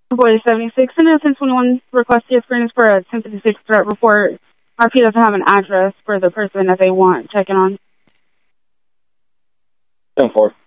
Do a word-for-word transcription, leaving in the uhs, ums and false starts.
Boy seventy-six and a ten twenty-one request to screenings for a ten fifty-six threat report. R P doesn't have an address for the person that they want checking on. ten four.